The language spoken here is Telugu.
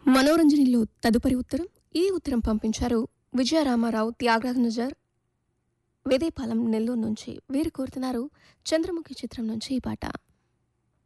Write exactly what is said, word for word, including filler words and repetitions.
మనోరంజనిలో తదుపరి ఉత్తరం. ఈ ఉత్తరం పంపించారు విజయరామారావు త్యాగరాజ్ నగర్, వేదేపాలెం, నెల్లూరు నుంచి. వీరు కోరుతున్నారు చంద్రముఖి చిత్రం నుంచి ఈ పాట.